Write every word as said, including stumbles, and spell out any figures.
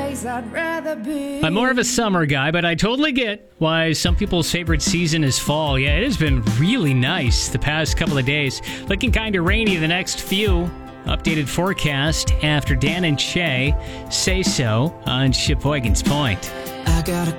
place I'd rather be. I'm more of a summer guy, but I totally get why some people's favorite season is fall. Yeah, it has been really nice the past couple of days. Looking kind of rainy the next few. Updated forecast after Dan and Shay say so on Sheboygan's Point. I got a